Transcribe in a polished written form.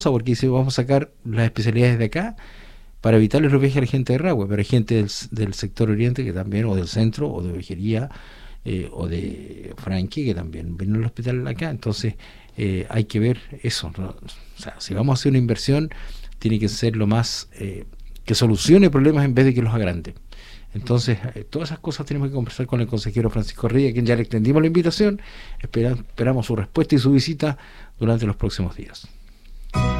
porque dice, vamos a sacar las especialidades de acá para evitarles los viajes a la gente de Rahue, pero hay gente del sector oriente que también, o del centro, o de Ovejería, o de Franqui, que también vienen al hospital acá. Entonces hay que ver eso, ¿no? O sea, si vamos a hacer una inversión, tiene que ser lo más que solucione problemas en vez de que los agrande. Entonces, todas esas cosas tenemos que conversar con el consejero Francisco Ría, a quien ya le extendimos la invitación. Esperamos su respuesta y su visita durante los próximos días.